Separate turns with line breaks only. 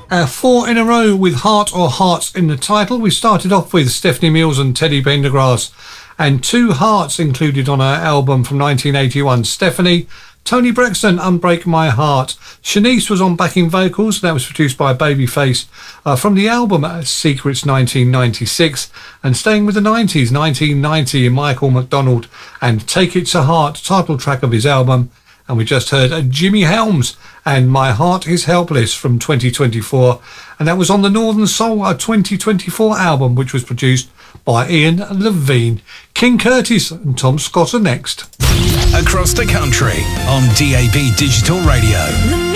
Four in a row with Heart or Hearts in the title. We started off with Stephanie Mills and Teddy Pendergrass, and Two Hearts included on her album from 1981. Stephanie, Tony Braxton, Unbreak My Heart. Shanice was on backing vocals. That was produced by Babyface from the album Secrets 1996. And staying with the 90s, 1990, Michael McDonald and Take It to Heart, title track of his album. And we just heard Jimmy Helms and My Heart Is Helpless from 2024. And that was on the Northern Soul 2024 album, which was produced by Ian Levine. King Curtis and Tom Scott are next.
Across the country on DAB Digital Radio.